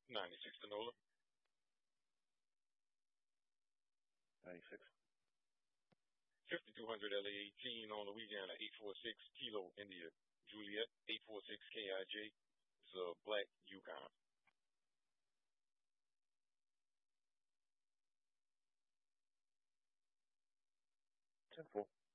96 Canola. 96. 5200 LA18 on Louisiana 846 Kilo India Juliet 846 KIJ. It's a black Yukon. 10-4.